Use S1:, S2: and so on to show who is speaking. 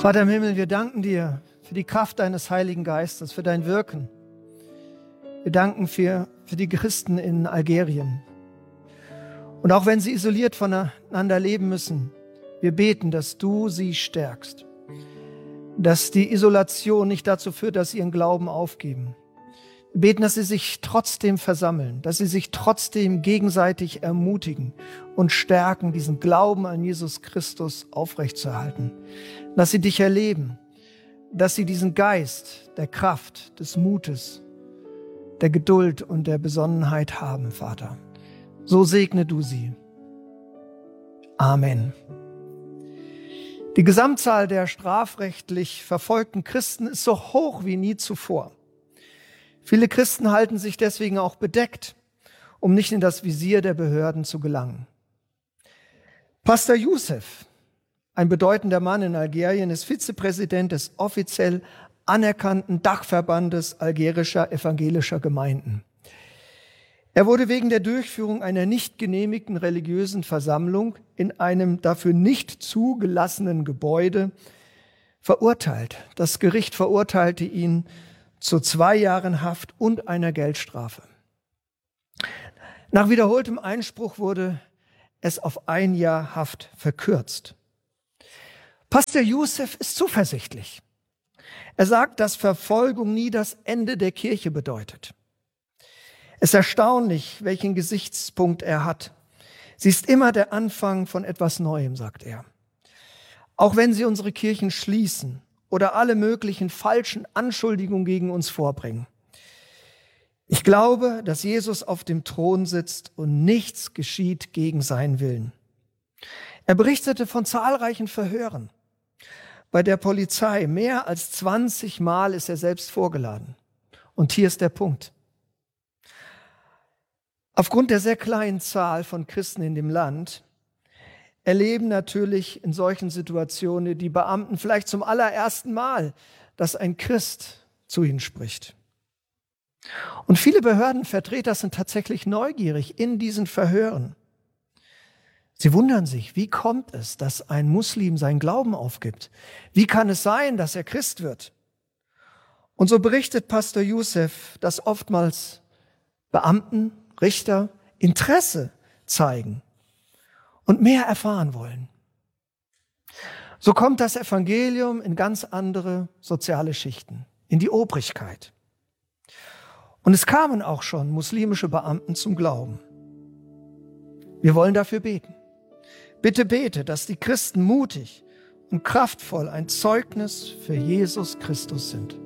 S1: Vater im Himmel, wir danken dir für die Kraft deines Heiligen Geistes, für dein Wirken. Wir danken für die Christen in Algerien. Und auch wenn sie isoliert voneinander leben müssen, wir beten, dass du sie stärkst. Dass die Isolation nicht dazu führt, dass sie ihren Glauben aufgeben. Wir beten, dass sie sich trotzdem versammeln, dass sie sich trotzdem gegenseitig ermutigen und stärken, diesen Glauben an Jesus Christus aufrechtzuerhalten. Dass sie dich erleben, dass sie diesen Geist der Kraft, des Mutes, der Geduld und der Besonnenheit haben, Vater. So segne du sie. Amen. Die Gesamtzahl der strafrechtlich verfolgten Christen ist so hoch wie nie zuvor. Viele Christen halten sich deswegen auch bedeckt, um nicht in das Visier der Behörden zu gelangen. Pastor Youssef, ein bedeutender Mann in Algerien, ist Vizepräsident des offiziell anerkannten Dachverbandes algerischer evangelischer Gemeinden. Er wurde wegen der Durchführung einer nicht genehmigten religiösen Versammlung in einem dafür nicht zugelassenen Gebäude verurteilt. Das Gericht verurteilte ihn zu 2 Jahren Haft und einer Geldstrafe. Nach wiederholtem Einspruch wurde es auf 1 Jahr Haft verkürzt. Pastor Youssef ist zuversichtlich. Er sagt, dass Verfolgung nie das Ende der Kirche bedeutet. Es ist erstaunlich, welchen Gesichtspunkt er hat. Sie ist immer der Anfang von etwas Neuem, sagt er. Auch wenn sie unsere Kirchen schließen oder alle möglichen falschen Anschuldigungen gegen uns vorbringen. Ich glaube, dass Jesus auf dem Thron sitzt und nichts geschieht gegen seinen Willen. Er berichtete von zahlreichen Verhören. Bei der Polizei mehr als 20 Mal ist er selbst vorgeladen. Und hier ist der Punkt. Aufgrund der sehr kleinen Zahl von Christen in dem Land erleben natürlich in solchen Situationen die Beamten vielleicht zum allerersten Mal, dass ein Christ zu ihnen spricht. Und viele Behördenvertreter sind tatsächlich neugierig in diesen Verhören. Sie wundern sich, wie kommt es, dass ein Muslim seinen Glauben aufgibt? Wie kann es sein, dass er Christ wird? Und so berichtet Pastor Youssef, dass oftmals Beamten, Richter Interesse zeigen und mehr erfahren wollen. So kommt das Evangelium in ganz andere soziale Schichten, in die Obrigkeit. Und es kamen auch schon muslimische Beamten zum Glauben. Wir wollen dafür beten. Bitte bete, dass die Christen mutig und kraftvoll ein Zeugnis für Jesus Christus sind.